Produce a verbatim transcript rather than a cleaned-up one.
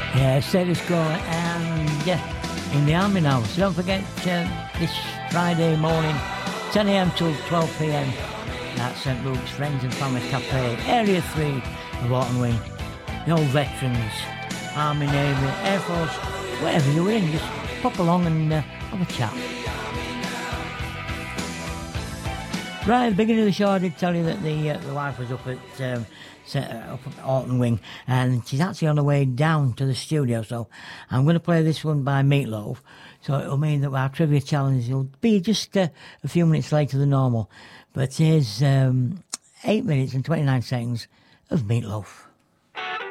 Yeah, status quo, and uh, in the army now. So don't forget uh, this Friday morning, ten a.m. till twelve p.m. at Saint Luke's Friends and Family Cafe, Area three of Orton Wing. The old veterans, Army, Navy, Air Force, whatever you're in, just pop along and uh, have a chat. Right at the beginning of the show, I did tell you that the uh, the wife was up at um, up at Orton Wing, and she's actually on her way down to the studio. So I'm going to play this one by Meatloaf. So it'll mean that our trivia challenge will be just uh, a few minutes later than normal. But here's um, eight minutes and twenty-nine seconds of Meatloaf.